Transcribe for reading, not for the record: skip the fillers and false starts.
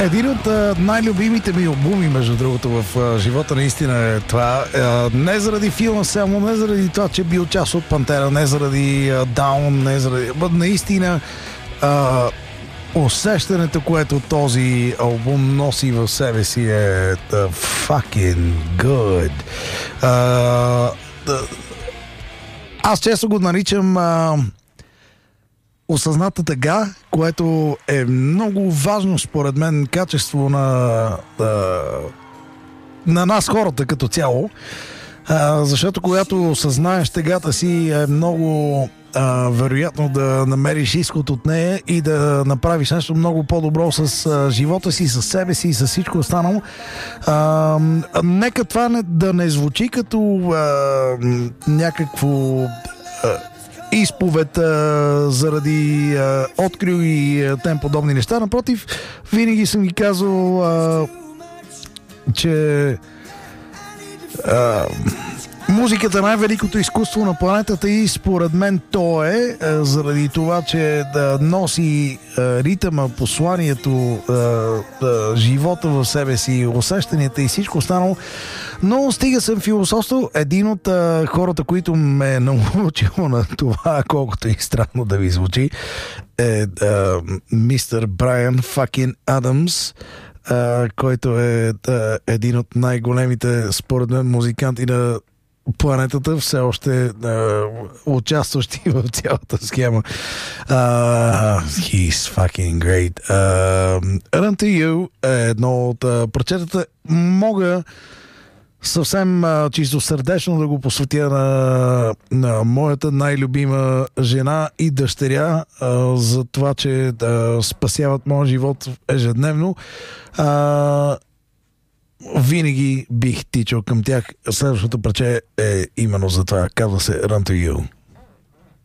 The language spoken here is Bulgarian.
Един от най-любимите ми албуми, между другото, в живота наистина е това. Не заради филма само, не заради това, че бил част от Пантера, не заради Даун, не заради... Наистина усещането, което този албум носи в себе си е fucking good. Аз често го наричам осъзната тъга, което е много важно според мен качество на нас хората като цяло, защото когато осъзнаеш тъгата си е много вероятно да намериш изход от нея и да направиш нещо много по-добро с живота си, с себе си и с всичко останало. Нека това да не звучи като някакво изповед заради открил и тем подобни неща. Напротив, винаги съм ги казал, че музиката е най-великото изкуство на планетата и според мен то е заради това, че да носи ритъма, посланието, живота в себе си, усещанията и всичко останало. Но стига съм философствал. Един от хората, които ме е научил на това, колкото и странно да ви звучи, е мистер Брайан Факин Адамс, който е един от най-големите, според мен, музиканти на планетата, все още участващи в цялата схема. He's fucking great. Run to You е едно от прочетата. Мога съвсем чисто сърдечно да го посветя на моята най-любима жена и дъщеря, за това, че спасяват моя живот ежедневно. Винаги бих тичал към тях. Следващото парче е именно за това. Казва се Run to You.